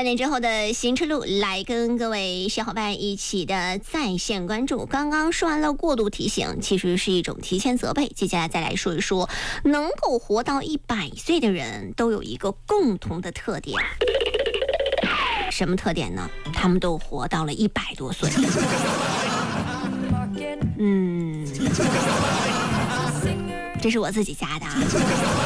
8点之后的行车路，来跟各位小伙伴一起的在线关注。刚刚说完了过度提醒，其实是一种提前责备。接下来再来说一说，能够活到100岁的人都有一个共同的特点。什么特点呢？他们都活到了100多岁。这是我自己加的啊。